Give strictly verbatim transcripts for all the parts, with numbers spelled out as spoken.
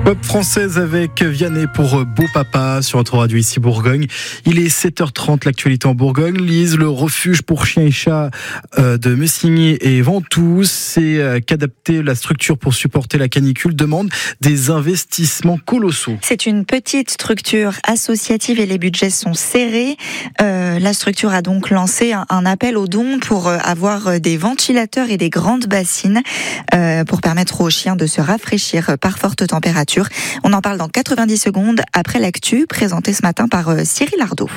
Pop française avec Vianney pour Beau Papa sur notre radio ici Bourgogne. Il est sept heures trente, l'actualité en Bourgogne. Lise, le refuge pour chiens et chats de Messigny et Ventoux, c'est qu'adapter la structure pour supporter la canicule demande des investissements colossaux. C'est une petite structure associative et les budgets sont serrés. Euh, la structure a donc lancé un, un appel aux dons pour avoir des ventilateurs et des grandes bassines euh, pour permettre aux chiens de se rafraîchir par forte température. On en parle dans quatre-vingt-dix secondes après l'actu présentée ce matin par Cyril Ardo.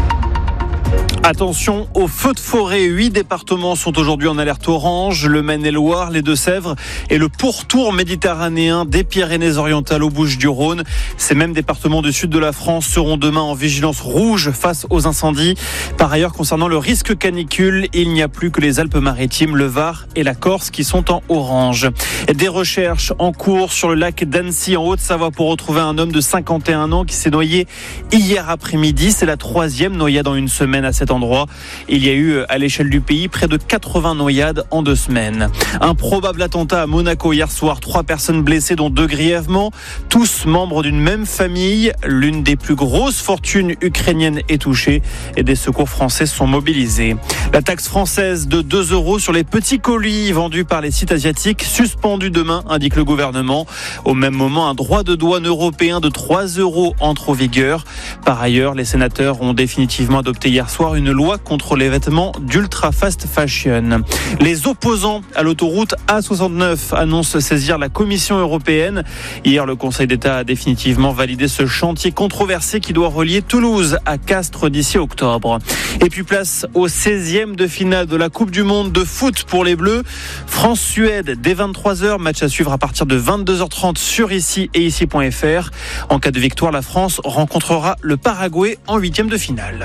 Attention aux feux de forêt. Huit départements sont aujourd'hui en alerte orange. Le Maine-et-Loire, les Deux-Sèvres et le pourtour méditerranéen des Pyrénées-Orientales aux Bouches-du-Rhône. Ces mêmes départements du sud de la France seront demain en vigilance rouge face aux incendies. Par ailleurs, concernant le risque canicule, il n'y a plus que les Alpes-Maritimes, le Var et la Corse qui sont en orange. Des recherches en cours sur le lac d'Annecy en Haute-Savoie pour retrouver un homme de cinquante et un ans qui s'est noyé hier après-midi. C'est la troisième noyade en une semaine à cet endroit. Il y a eu à l'échelle du pays près de quatre-vingts noyades en deux semaines. Un probable attentat à Monaco hier soir. Trois personnes blessées dont deux grièvement. Tous membres d'une même famille. L'une des plus grosses fortunes ukrainiennes est touchée et des secours français sont mobilisés. La taxe française de deux euros sur les petits colis vendus par les sites asiatiques suspendue demain, indique le gouvernement. Au même moment, un droit de douane européen de trois euros entre en vigueur. Par ailleurs, les sénateurs ont définitivement adopté hier soir une loi contre les vêtements d'ultra fast fashion. Les opposants à l'autoroute A soixante-neuf annoncent saisir la Commission européenne. Hier, le Conseil d'État a définitivement validé ce chantier controversé qui doit relier Toulouse à Castres d'ici octobre. Et puis place au seizième de finale de la Coupe du Monde de foot pour les Bleus. France-Suède dès vingt-trois heures, match à suivre à partir de vingt-deux heures trente sur ici et ici point f r. En cas de victoire, la France rencontrera le Paraguay en huitième de finale.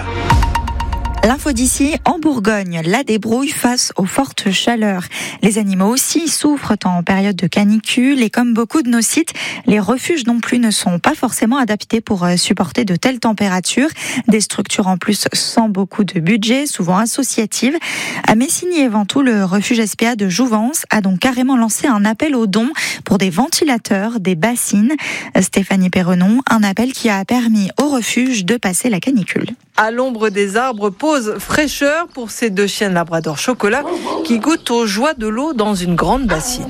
L'info d'ici, en Bourgogne, la débrouille face aux fortes chaleurs. Les animaux aussi souffrent en période de canicule et comme beaucoup de nos sites, les refuges non plus ne sont pas forcément adaptés pour supporter de telles températures. Des structures en plus sans beaucoup de budget, souvent associatives. À Messigny et Ventoux, le refuge S P A de Jouvence a donc carrément lancé un appel aux dons pour des ventilateurs, des bassines. Stéphanie Perrenon, un appel qui a permis au refuge de passer la canicule. À l'ombre des arbres, pause fraîcheur pour ces deux chiennes labrador chocolat qui goûtent aux joies de l'eau dans une grande bassine.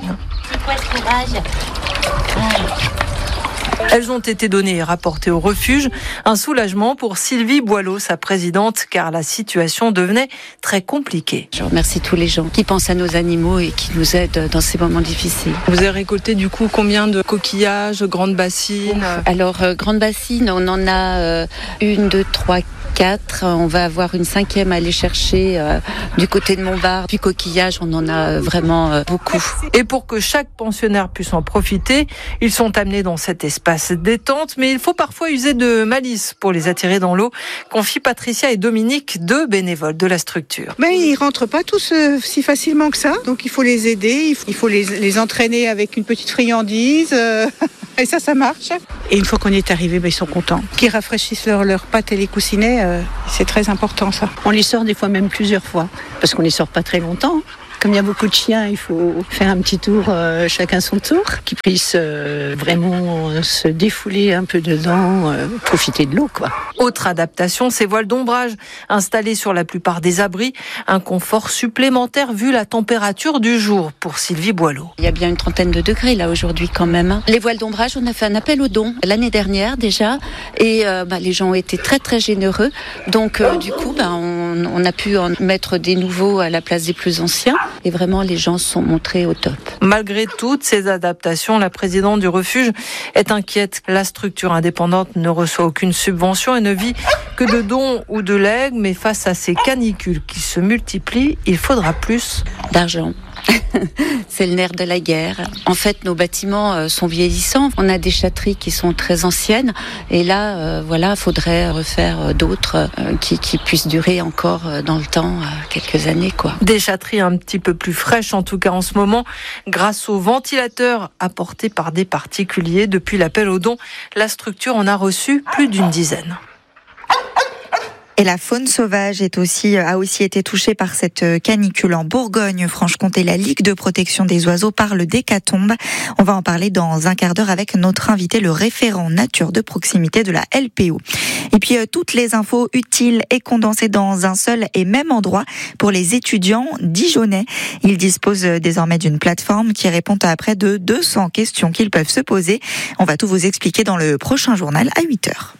Elles ont été données et rapportées au refuge. Un soulagement pour Sylvie Boileau, sa présidente, car la situation devenait très compliquée. Je remercie tous les gens qui pensent à nos animaux et qui nous aident dans ces moments difficiles. Vous avez récolté du coup combien de coquillages, grandes bassines ? Alors, euh, grande bassine, on en a euh, une, deux, trois, quatre. On va avoir une cinquième à aller chercher euh, du côté de Montbard. Puis coquillages, on en a euh, vraiment euh, beaucoup. Et pour que chaque pensionnaire puisse en profiter, ils sont amenés dans cet espace détente, mais il faut parfois user de malice pour les attirer dans l'eau, confie Patricia et Dominique, deux bénévoles de la structure. Mais ils rentrent pas tous euh, si facilement que ça, donc il faut les aider, il faut, il faut les, les entraîner avec une petite friandise, euh, et ça, ça marche. Et une fois qu'on y est arrivé, ben, ils sont contents. Qu'ils rafraîchissent leurs leur pattes et les coussinets, euh, c'est très important ça. On les sort des fois même plusieurs fois, parce qu'on les sort pas très longtemps. Comme il y a beaucoup de chiens, il faut faire un petit tour, euh, chacun son tour, qu'ils puissent euh, vraiment euh, se défouler un peu dedans, euh, profiter de l'eau, quoi. Autre adaptation, ces voiles d'ombrage installés sur la plupart des abris, un confort supplémentaire vu la température du jour pour Sylvie Boileau. Il y a bien une trentaine de degrés là aujourd'hui quand même. Les voiles d'ombrage, on a fait un appel aux dons l'année dernière déjà, et euh, bah, les gens ont été très très généreux. Donc euh, du coup, bah, on, on a pu en mettre des nouveaux à la place des plus anciens. Et vraiment, les gens se sont montrés au top. Malgré toutes ces adaptations, la présidente du refuge est inquiète. La structure indépendante ne reçoit aucune subvention et ne vit que de dons ou de legs. Mais face à ces canicules qui se multiplient, il faudra plus d'argent. C'est le nerf de la guerre. En fait, nos bâtiments sont vieillissants. On a des châteries qui sont très anciennes. Et là, euh, voilà, il faudrait refaire d'autres euh, qui, qui puissent durer encore dans le temps, euh, quelques années, quoi. Des châteries un petit peu plus fraîches, en tout cas en ce moment, grâce aux ventilateurs apportés par des particuliers. Depuis l'appel aux dons, la structure en a reçu plus d'une dizaine. Et la faune sauvage est aussi, a aussi été touchée par cette canicule en Bourgogne-Franche-Comté. La Ligue de protection des oiseaux parle d'hécatombe. On va en parler dans un quart d'heure avec notre invité, le référent nature de proximité de la L P O. Et puis toutes les infos utiles et condensées dans un seul et même endroit pour les étudiants dijonnais. Ils disposent désormais d'une plateforme qui répond à près de deux cents questions qu'ils peuvent se poser. On va tout vous expliquer dans le prochain journal à huit heures.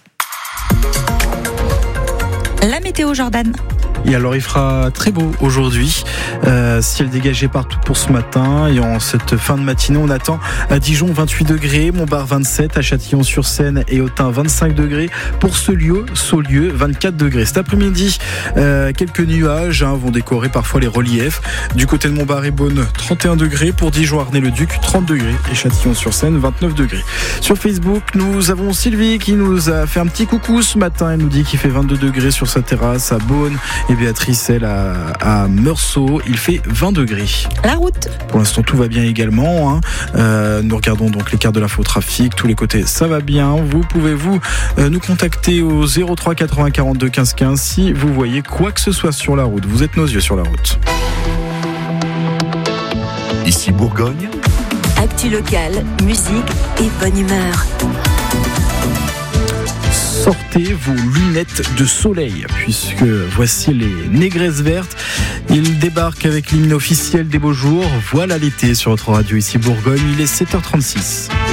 La météo, Jordan. Et alors il fera très beau aujourd'hui, euh, ciel dégagé partout pour ce matin, et en cette fin de matinée on attend à Dijon vingt-huit degrés, Montbard vingt-sept, à Châtillon-sur-Seine et Autun vingt-cinq degrés, pour Saulieu, Saulieu vingt-quatre degrés. Cet après-midi, euh, quelques nuages hein, vont décorer parfois les reliefs. Du côté de Montbard et Beaune, trente et un degrés, pour Dijon, Arnay-le-Duc, trente degrés, et Châtillon-sur-Seine, vingt-neuf degrés. Sur Facebook, nous avons Sylvie qui nous a fait un petit coucou ce matin, elle nous dit qu'il fait vingt-deux degrés sur sa terrasse à Beaune, et Béatrice, elle, à, à Meursault, il fait vingt degrés. La route. Pour l'instant, tout va bien également. Hein. Euh, nous regardons donc les cartes de l'infotrafic. Tous les côtés, ça va bien. Vous pouvez vous euh, nous contacter au zéro trois quatre-vingts quarante-deux quinze quinze si vous voyez quoi que ce soit sur la route. Vous êtes nos yeux sur la route. Ici Bourgogne. Actu locale, musique et bonne humeur. Sortez vos lunettes de soleil, puisque voici les Négresses Vertes. Ils débarquent avec l'hymne officiel des beaux jours. Voilà l'été sur notre radio ici Bourgogne. Il est sept heures trente-six.